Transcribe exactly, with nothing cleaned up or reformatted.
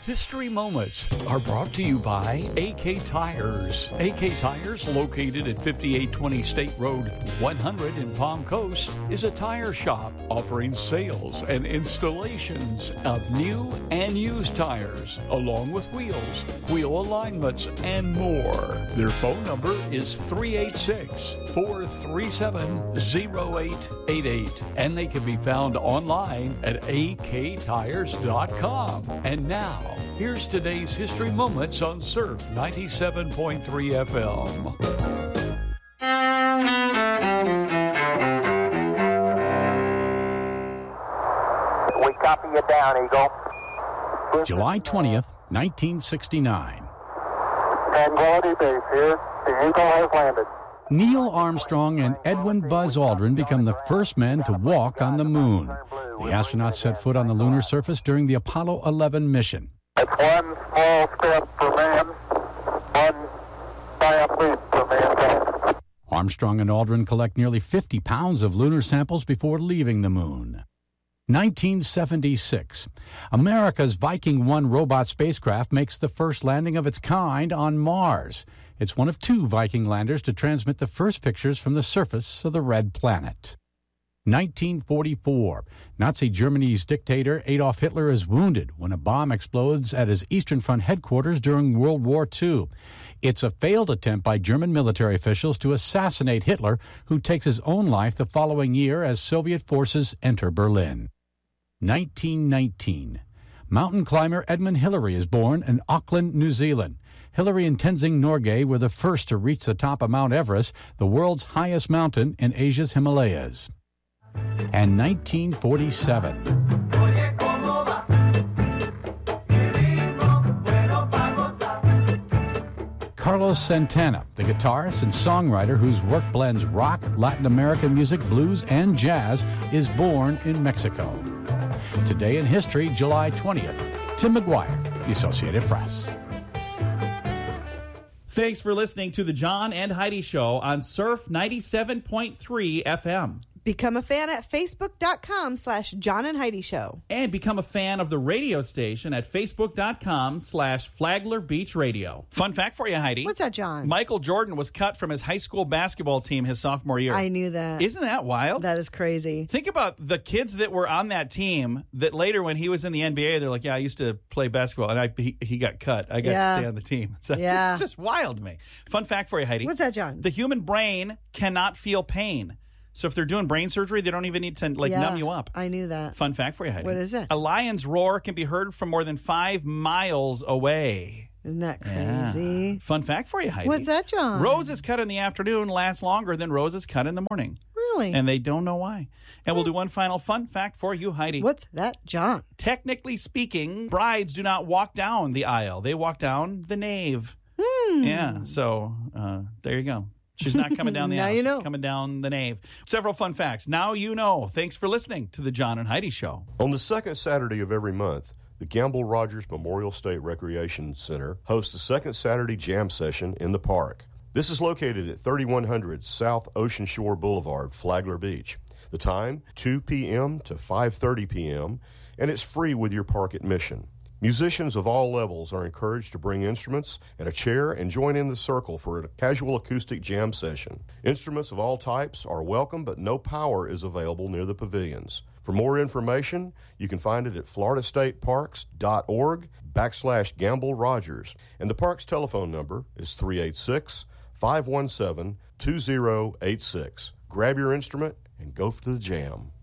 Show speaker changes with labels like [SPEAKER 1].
[SPEAKER 1] History Moments are brought to you by A K Tires. A K Tires, located at fifty-eight twenty State Road one hundred in Palm Coast, is a tire shop offering sales and installations of new and used tires, along with wheels, wheel alignments, and more. Their phone number is three eight six, four three seven, zero eight eight eight, and they can be found online at a k tires dot com. And now, here's today's History Moments on Surf ninety-seven point three F M.
[SPEAKER 2] We copy you down, Eagle.
[SPEAKER 3] July twentieth, nineteen sixty-nine.
[SPEAKER 2] Tranquility Base here. The Eagle has landed.
[SPEAKER 3] Neil Armstrong and Edwin Buzz Aldrin become the first men to walk on the moon. The astronauts set foot on the lunar surface during the Apollo eleven mission.
[SPEAKER 2] It's one small step for man, one giant leap for mankind.
[SPEAKER 3] Armstrong and Aldrin collect nearly fifty pounds of lunar samples before leaving the moon. nineteen seventy-six. America's Viking one robot spacecraft makes the first landing of its kind on Mars. It's one of two Viking landers to transmit the first pictures from the surface of the red planet. nineteen forty-four. Nazi Germany's dictator Adolf Hitler is wounded when a bomb explodes at his Eastern Front headquarters during World War Two. It's a failed attempt by German military officials to assassinate Hitler, who takes his own life the following year as Soviet forces enter Berlin. nineteen nineteen. Mountain climber Edmund Hillary is born in Auckland, New Zealand. Hillary and Tenzing Norgay were the first to reach the top of Mount Everest, the world's highest mountain in Asia's Himalayas. And nineteen forty-seven. Carlos Santana, the guitarist and songwriter whose work blends rock, Latin American music, blues, and jazz, is born in Mexico. Today in History, July twentieth. Tim McGuire, The Associated Press.
[SPEAKER 4] Thanks for listening to the John and Heidi Show on Surf ninety-seven point three F M.
[SPEAKER 5] Become a fan at facebook.com slash John and Heidi Show.
[SPEAKER 4] And become a fan of the radio station at facebook.com slash Flagler Beach Radio. Fun fact for you, Heidi.
[SPEAKER 5] What's that, John?
[SPEAKER 4] Michael Jordan was cut from his high school basketball team his sophomore year.
[SPEAKER 5] I knew that.
[SPEAKER 4] Isn't that wild?
[SPEAKER 5] That is crazy.
[SPEAKER 4] Think about the kids that were on that team that later when he was in the N B A, they're like, yeah, I used to play basketball, and I he, he got cut. I got
[SPEAKER 5] yeah.
[SPEAKER 4] to stay on the team. So
[SPEAKER 5] yeah.
[SPEAKER 4] It's just wild to me. Fun fact for you, Heidi.
[SPEAKER 5] What's that, John?
[SPEAKER 4] The human brain cannot feel pain. So if they're doing brain surgery, they don't even need to like
[SPEAKER 5] yeah,
[SPEAKER 4] numb you up.
[SPEAKER 5] I knew that.
[SPEAKER 4] Fun fact for you, Heidi.
[SPEAKER 5] What is it?
[SPEAKER 4] A lion's roar can be heard from more than five miles away.
[SPEAKER 5] Isn't that crazy?
[SPEAKER 4] Yeah. Fun fact for you, Heidi.
[SPEAKER 5] What's that, John?
[SPEAKER 4] Roses cut in the afternoon last longer than roses cut in the morning.
[SPEAKER 5] Really?
[SPEAKER 4] And they don't know why. And we'll do one final fun fact for you, Heidi.
[SPEAKER 5] What's that, John?
[SPEAKER 4] Technically speaking, brides do not walk down the aisle. They walk down the nave.
[SPEAKER 5] Hmm.
[SPEAKER 4] Yeah, so uh, there you go. She's not coming down the
[SPEAKER 5] now
[SPEAKER 4] aisle.
[SPEAKER 5] You know.
[SPEAKER 4] She's coming down the nave. Several fun facts. Now you know. Thanks for listening to the John and Heidi Show.
[SPEAKER 6] On the second Saturday of every month, the Gamble Rogers Memorial State Recreation Center hosts the second Saturday jam session in the park. This is located at thirty-one hundred South Ocean Shore Boulevard, Flagler Beach. The time, two p.m. to five thirty p.m., and it's free with your park admission. Musicians of all levels are encouraged to bring instruments and a chair and join in the circle for a casual acoustic jam session. Instruments of all types are welcome, but no power is available near the pavilions. For more information, you can find it at floridastateparks.org backslash Gamble Rogers. And the park's telephone number is three eight six, five one seven, two zero eight six. Grab your instrument and go to the jam.